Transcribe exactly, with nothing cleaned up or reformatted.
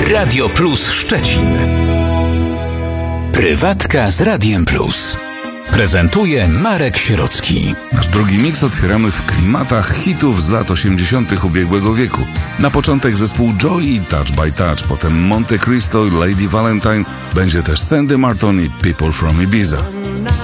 Radio Plus Szczecin. Prywatka z Radiem Plus. Prezentuje Marek Sierocki. Nasz drugi miks otwieramy w klimatach hitów z lat osiemdziesiątych ubiegłego wieku. Na początek zespół Joy i Touch by Touch, potem Monte Cristo i Lady Valentine, będzie też Sandy Martin i People from Ibiza.